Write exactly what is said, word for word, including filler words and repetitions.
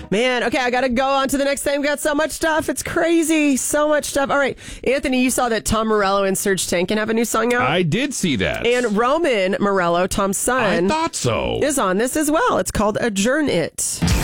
Man, okay, I got to go on to the next thing. We've got so much stuff. It's crazy. So much stuff. All right, Anthony, you saw that Tom Morello and Serge Tankian have a new song out? I did see that. And Roman Morello, Tom's son, I thought so. is on this as well. It's called Adjourn It.